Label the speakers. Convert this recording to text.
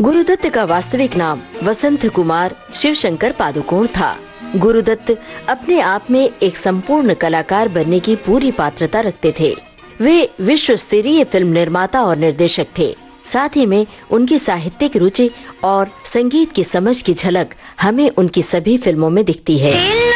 Speaker 1: गुरुदत्त का वास्तविक नाम वसंत कुमार शिवशंकर पादुकोण था। गुरुदत्त अपने आप में एक संपूर्ण कलाकार बनने की पूरी पात्रता रखते थे। वे विश्व स्तरीय फिल्म निर्माता और निर्देशक थे। साथ ही में उनकी साहित्यिक रुचि और संगीत की समझ की झलक हमें उनकी सभी फिल्मों में दिखती है।